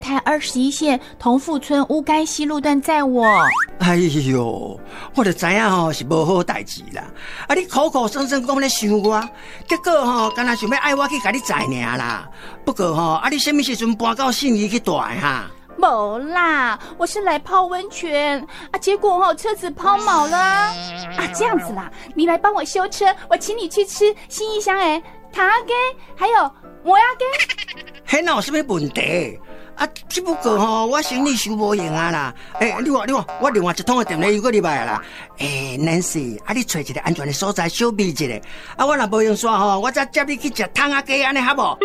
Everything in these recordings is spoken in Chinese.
台21线同富村乌干西路段载我。 哎呦，我就知影是无好代志啦。你口口声声讲咧想我，结果干那想要爱我去甲你载尔啦。不过你什么时阵搬到信义去住哈？ 没啦，我是来泡温泉结果车子抛锚了这样子啦，你来帮我修车，我请你去吃新义乡的糖粿还有磨牙粿。 迄哪有什么问题？只不过我行李收无用啦。你看，我另外一通的电话又过入来啦。Nancy，你找一个安全的所在小秘一下。我若无用煞我再接你去吃汤粿安尼好无？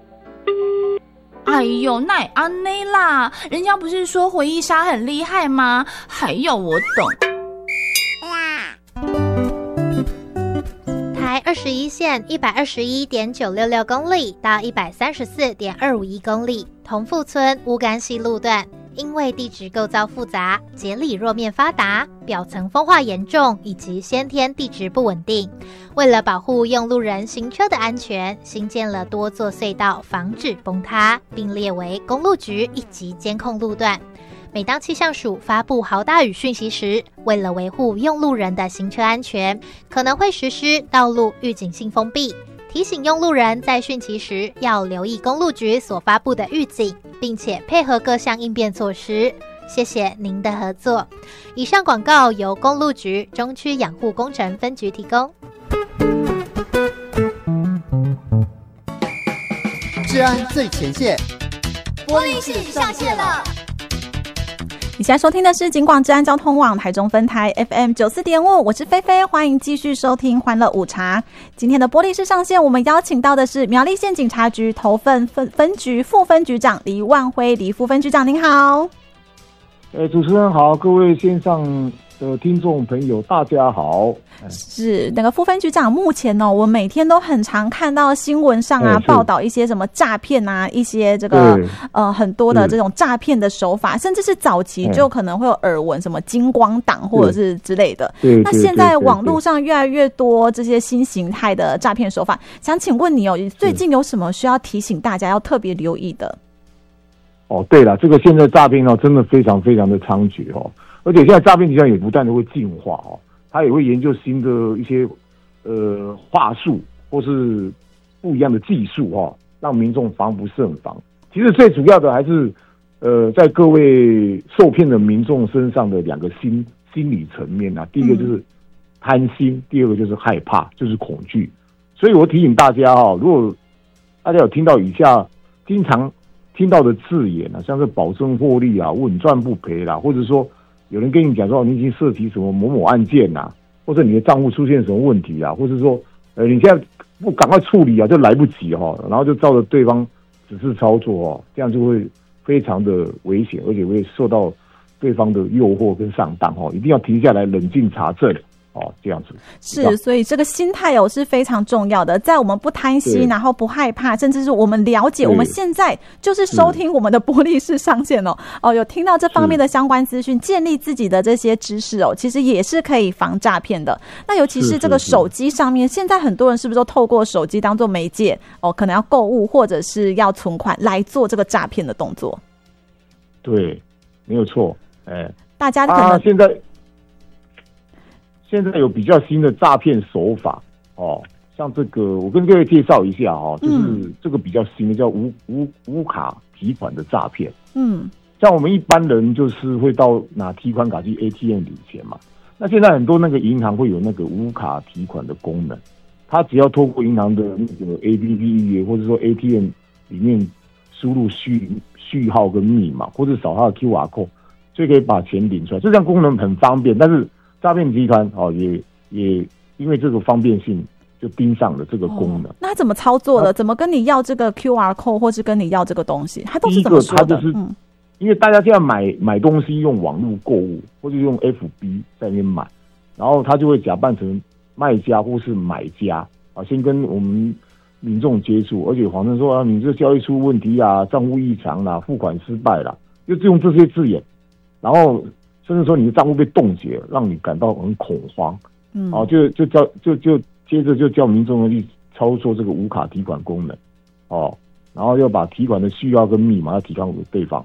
哎呦，那也安内啦，人家不是说回忆杀很厉害吗？还有我懂。 台21线121.966公里到134.251公里，同富村乌干西路段，因为地质构造复杂、节理弱面发达、表层风化严重以及先天地质不稳定，为了保护用路人行车的安全，新建了多座隧道，防止崩塌，并列为公路局一级监控路段。每当气象署发布豪大雨讯息时，为了维护用路人的行车安全，可能会实施道路预警性封闭，提醒用路人在汛期时要留意公路局所发布的预警，并且配合各项应变措施。谢谢您的合作。以上广告由公路局中区养护工程分局提供。 治安最前线， 玻璃室上线了。 你现在收听的是警广治安交通网台中分台 FM94.5， 我是菲菲，欢迎继续收听欢乐午茶。今天的玻璃室上线，我们邀请到的是苗栗县警察局头份分局副分局长黎万辉，黎副分局长您好。 主持人好，各位线上的听众朋友大家好。 是那个副分局长，目前我每天都很常看到新闻上报道一些什么诈骗一些这个很多的这种诈骗的手法，甚至是早期就可能会有耳闻什么金光党或者是之类的。那现在网络上越来越多这些新形态的诈骗手法，想请问你最近有什么需要提醒大家要特别留意的？ 对了，这个现在诈骗真的非常非常的猖獗而且现在诈骗集团也不断的会进化他也会研究新的一些话术或是不一样的技术让民众防不胜防。其实最主要的还是在各位受骗的民众身上的两个心理层面第一个就是贪心，第二个就是害怕，就是恐惧。所以我提醒大家如果大家有听到以下经常听到的字眼像是保证获利稳赚不赔啦，或者说有人跟你讲说你已经涉及什么某某案件或者你的账户出现什么问题或者说你现在不赶快处理就来不及然后就照着对方指示操作这样就会非常的危险，而且会受到对方的诱惑跟上当一定要停下来冷静查证这样子是，所以这个心态是非常重要的，在我们不贪心，然后不害怕，甚至是我们了解，我们现在就是收听我们的玻璃室上线有听到这方面的相关资讯，建立自己的这些知识其实也是可以防诈骗的。那尤其是这个手机上面，现在很多人是不是都透过手机当做媒介可能要购物或者是要存款来做这个诈骗的动作？ 对，没有错。 大家可能现在有比较新的诈骗手法像这个我跟各位介绍一下就是这个比较新的叫无卡提款的诈骗。像我们一般人就是会到拿提款卡去 ATM 领钱嘛，那现在很多那个银行会有那个无卡提款的功能，它只要透过银行的那个 APP 预约，或者说 ATM 里面输入序号跟密码，或者扫它的 QR code， 就可以把钱领出来。这项功能很方便，但是诈骗集团也因为这个方便性就盯上了这个功能。 那他怎么操作的？怎么跟你要这个 QR code 或是跟你要这个东西？他都是怎么说的？ 第一个他就是因为大家现在买东西用网络购物或者用 FB 在那边买，然后他就会假扮成卖家或是买家先跟我们民众接触，而且谎称说你这交易出问题账户异常付款失败就用这些字眼，然后甚至说你的账户被冻结，让你感到很恐慌，就接着就叫民众去操作这个无卡提款功能，然后要把提款的序号跟密码要提供给对方，